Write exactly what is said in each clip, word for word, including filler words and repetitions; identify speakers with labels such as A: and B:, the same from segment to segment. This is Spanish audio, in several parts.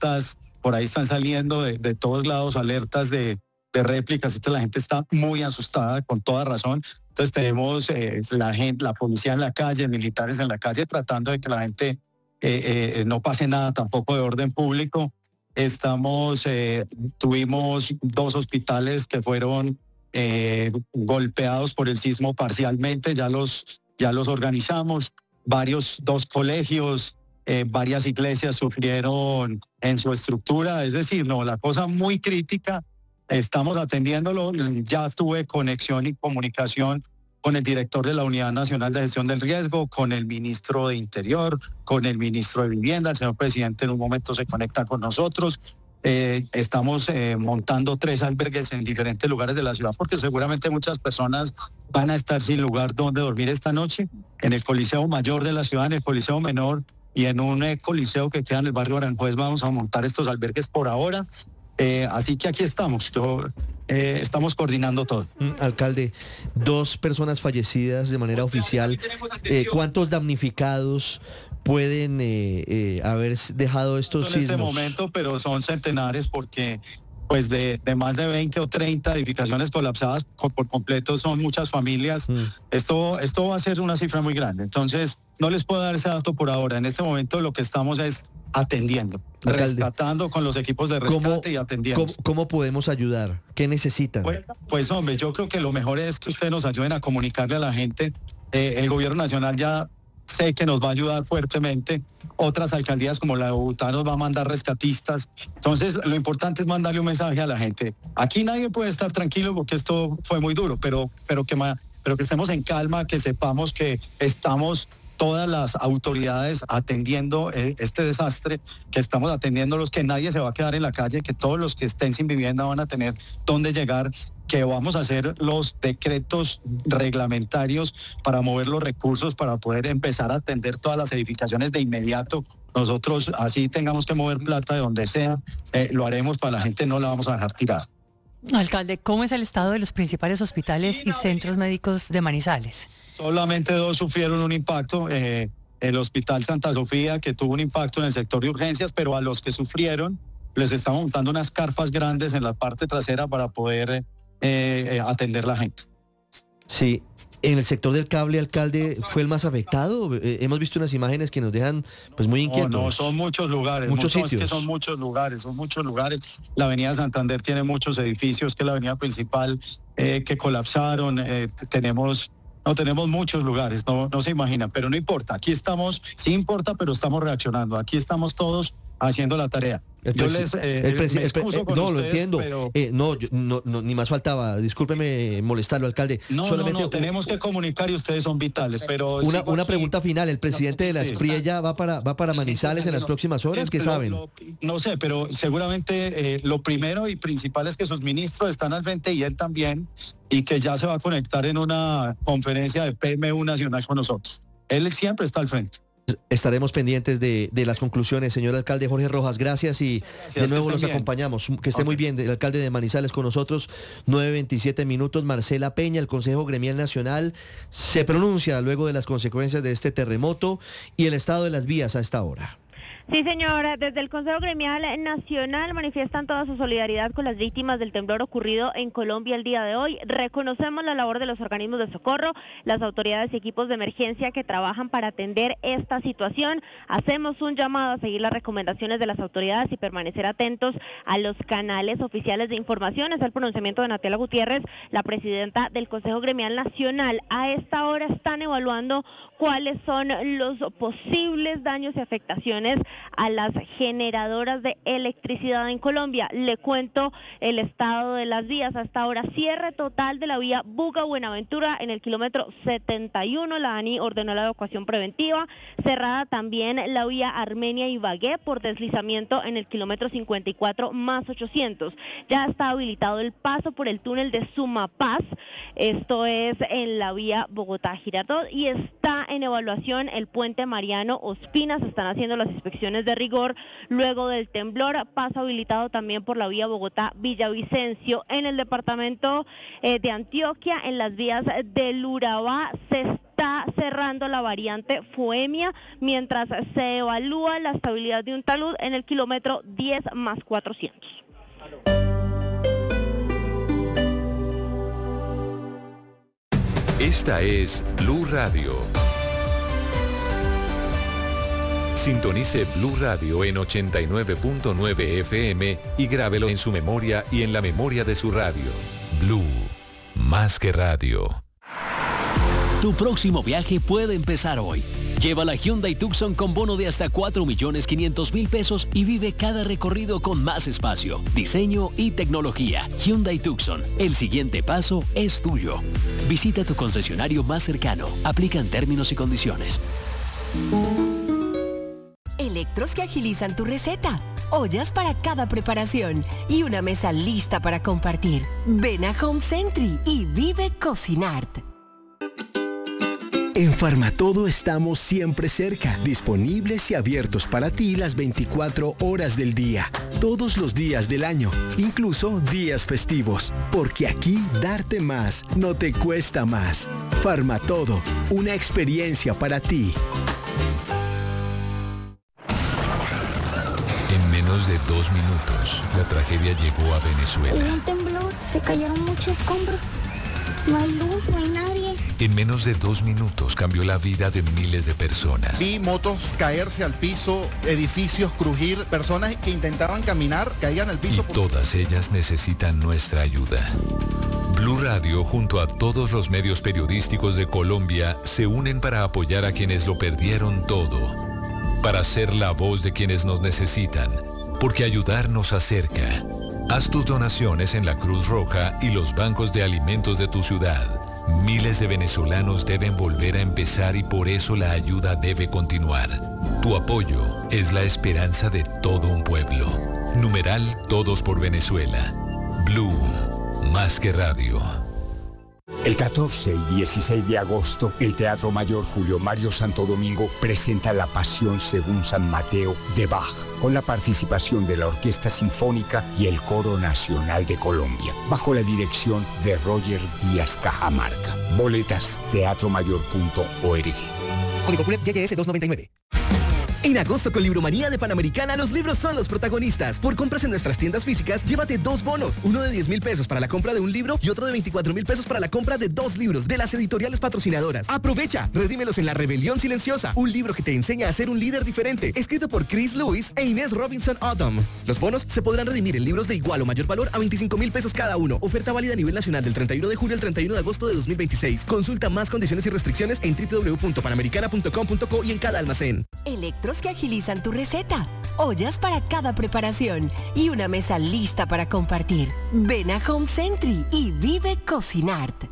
A: alertas, por ahí están saliendo de, de todos lados alertas de, de réplicas. Entonces la gente está muy asustada, con toda razón. Entonces tenemos eh, la gente, la policía en la calle, militares en la calle, tratando de que la gente eh, eh, no pase nada tampoco de orden público. Estamos, eh, tuvimos dos hospitales que fueron eh, golpeados por el sismo parcialmente, ya los, ya los organizamos. Varios, dos colegios, eh, varias iglesias sufrieron en su estructura, es decir, no, la cosa muy crítica, estamos atendiéndolo. Ya tuve conexión y comunicación con el director de la Unidad Nacional de Gestión del Riesgo, con el ministro de Interior, con el ministro de Vivienda. El señor presidente en un momento se conecta con nosotros. Eh, estamos eh, montando tres albergues en diferentes lugares de la ciudad, porque seguramente muchas personas van a estar sin lugar donde dormir esta noche, en el Coliseo Mayor de la ciudad, en el Coliseo Menor y en un eh, coliseo que queda en el barrio Aranjuez. Vamos a montar estos albergues por ahora. Eh, así que aquí estamos, yo, eh, estamos coordinando todo.
B: Mm, alcalde, dos personas fallecidas de manera oficial. Eh, ¿Cuántos damnificados pueden eh, eh, haber dejado estos
A: en
B: sismos?
A: este momento, pero son centenares, porque pues de, de más de veinte o treinta edificaciones colapsadas por, por completo, son muchas familias. Mm. Esto, esto va a ser una cifra muy grande. Entonces, no les puedo dar ese dato por ahora. En este momento lo que estamos es atendiendo, alcalde, rescatando con los equipos de rescate ¿Cómo, y atendiendo.
B: ¿cómo, ¿Cómo podemos ayudar? ¿Qué necesitan?
A: Pues, pues hombre, yo creo que lo mejor es que ustedes nos ayuden a comunicarle a la gente. Eh, el gobierno nacional ya sé que nos va a ayudar fuertemente. Otras alcaldías como la de Bogotá nos va a mandar rescatistas. Entonces, lo importante es mandarle un mensaje a la gente. Aquí nadie puede estar tranquilo porque esto fue muy duro, pero, pero, que, pero que estemos en calma, que sepamos que estamos todas las autoridades atendiendo este desastre, que estamos atendiendo los que nadie se va a quedar en la calle, que todos los que estén sin vivienda van a tener dónde llegar, que vamos a hacer los decretos reglamentarios para mover los recursos para poder empezar a atender todas las edificaciones de inmediato. Nosotros, así tengamos que mover plata de donde sea, eh, lo haremos. Para la gente, no la vamos a dejar tirada.
C: Alcalde, ¿cómo es el estado de los principales hospitales y centros médicos de Manizales?
A: Solamente dos sufrieron un impacto. Eh, el Hospital Santa Sofía, que tuvo un impacto en el sector de urgencias, pero a los que sufrieron les estamos montando unas carpas grandes en la parte trasera para poder eh, eh, atender la gente.
B: Sí, en el sector del cable, alcalde, ¿fue el más afectado? Eh, hemos visto unas imágenes que nos dejan pues muy inquietos.
A: No, no, son muchos lugares,
B: muchos
A: muchos,
B: sitios.
A: Es que son muchos lugares, son muchos lugares. La avenida Santander tiene muchos edificios, que es la avenida principal, eh, que colapsaron. Eh, tenemos, no, tenemos muchos lugares, no, no se imaginan, pero no importa. Aquí estamos, sí importa, pero estamos reaccionando. Aquí estamos todos haciendo la tarea.
B: El
A: yo les, eh,
B: el presi-
A: me excuso
B: el pre-
A: con
B: no,
A: ustedes,
B: lo entiendo.
A: Pero...
B: Eh, no, yo, no, no, ni más faltaba. Discúlpeme molestarlo, alcalde.
A: No,
B: Solamente
A: no, no, tenemos que comunicar y ustedes son vitales. Pero
B: una, una pregunta final. ¿El presidente de la Espriella va para, va para Manizales en las próximas horas? ¿Qué saben?
A: Lo, lo, no sé, pero seguramente eh, lo primero y principal es que sus ministros están al frente y él también, y que ya se va a conectar en una conferencia de P M U nacional con nosotros. Él siempre está al frente.
B: Estaremos pendientes de, de las conclusiones, señor alcalde Jorge Rojas. Gracias y gracias, de nuevo los bien. acompañamos. Que esté okay. muy bien. El alcalde de Manizales con nosotros, nueve veintisiete minutos. Marcela Peña, el Consejo Gremial Nacional, se pronuncia luego de las consecuencias de este terremoto y el estado de las vías a esta hora.
D: Sí, señora, desde el Consejo Gremial Nacional manifiestan toda su solidaridad con las víctimas del temblor ocurrido en Colombia el día de hoy. Reconocemos la labor de los organismos de socorro, las autoridades y equipos de emergencia que trabajan para atender esta situación. Hacemos un llamado a seguir las recomendaciones de las autoridades y permanecer atentos a los canales oficiales de información. Es el pronunciamiento de Natalia Gutiérrez, la presidenta del Consejo Gremial Nacional. A esta hora están evaluando cuáles son los posibles daños y afectaciones a las generadoras de electricidad en Colombia. Le cuento el estado de las vías. Hasta ahora, cierre total de la vía Buga-Buenaventura en el kilómetro setenta y uno. La ANI ordenó la evacuación preventiva. Cerrada también la vía Armenia-Ibagué por deslizamiento en el kilómetro cincuenta y cuatro más ochocientos. Ya está habilitado el paso por el túnel de Sumapaz. Esto es en la vía Bogotá-Girardot, y está en evaluación el puente Mariano Ospina. Se están haciendo las inspecciones de rigor luego del temblor. Paso habilitado también por la vía Bogotá-Villavicencio. En el departamento eh, de Antioquia, en las vías del Urabá, se está está cerrando la variante Foemia, mientras se evalúa la estabilidad de un talud en el kilómetro diez más cuatrocientos.
E: Esta es Blue Radio. Sintonice Blue Radio en ochenta y nueve punto nueve F M y grábelo en su memoria y en la memoria de su radio. Blue, más que radio.
F: Tu próximo viaje puede empezar hoy. Lleva la Hyundai Tucson con bono de hasta cuatro millones quinientos mil pesos y vive cada recorrido con más espacio, diseño y tecnología. Hyundai Tucson, el siguiente paso es tuyo. Visita tu concesionario más cercano. Aplican términos y condiciones.
G: Electros que agilizan tu receta, ollas para cada preparación y una mesa lista para compartir. Ven a Home Century y vive Cocinart.
H: En Farmatodo estamos siempre cerca, disponibles y abiertos para ti las veinticuatro horas del día, todos los días del año, incluso días festivos, porque aquí darte más no te cuesta más. Farmatodo, una experiencia para ti.
E: En menos de dos minutos, la tragedia llegó a Venezuela.
I: Hubo un temblor, se cayeron muchos escombros. No hay luz, no hay nadie.
E: En menos de dos minutos cambió la vida de miles de personas.
J: Vi motos caerse al piso, edificios crujir, personas que intentaban caminar caían al piso.
E: Y todas ellas necesitan nuestra ayuda. Blue Radio, junto a todos los medios periodísticos de Colombia, se unen para apoyar a quienes lo perdieron todo. Para ser la voz de quienes nos necesitan, porque ayudar nos acerca. Haz tus donaciones en la Cruz Roja y los bancos de alimentos de tu ciudad. Miles de venezolanos deben volver a empezar y por eso la ayuda debe continuar. Tu apoyo es la esperanza de todo un pueblo. Numeral Todos por Venezuela. Blue, más que radio.
K: El catorce y dieciséis de agosto, el Teatro Mayor Julio Mario Santo Domingo presenta La Pasión según San Mateo de Bach, con la participación de la Orquesta Sinfónica y el Coro Nacional de Colombia, bajo la dirección de Roger Díaz Cajamarca. Boletas, teatro mayor punto org.
L: Código P U L E P Y S doscientos noventa y nueve. En agosto con Libromanía de Panamericana, los libros son los protagonistas. Por compras en nuestras tiendas físicas, llévate dos bonos. Uno de diez mil pesos para la compra de un libro y otro de veinticuatro mil pesos para la compra de dos libros de las editoriales patrocinadoras. ¡Aprovecha! Redímelos en La Rebelión Silenciosa, un libro que te enseña a ser un líder diferente, escrito por Chris Lewis e Inés Robinson Autumn. Los bonos se podrán redimir en libros de igual o mayor valor a veinticinco mil pesos cada uno. Oferta válida a nivel nacional del treinta y uno de julio al treinta y uno de agosto de dos mil veintiséis. Consulta más condiciones y restricciones en doble u doble u doble u punto panamericana punto com punto co y en cada almacén.
G: Electros que agilizan tu receta, ollas para cada preparación y una mesa lista para compartir. Ven a Home Century y vive Cocinart.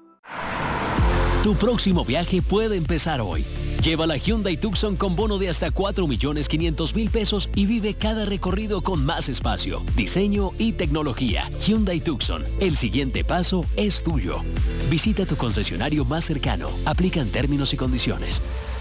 F: Tu próximo viaje puede empezar hoy. Lleva la Hyundai Tucson con bono de hasta cuatro millones quinientos mil pesos y vive cada recorrido con más espacio, diseño y tecnología. Hyundai Tucson, el siguiente paso es tuyo. Visita tu concesionario más cercano. Aplican términos y condiciones.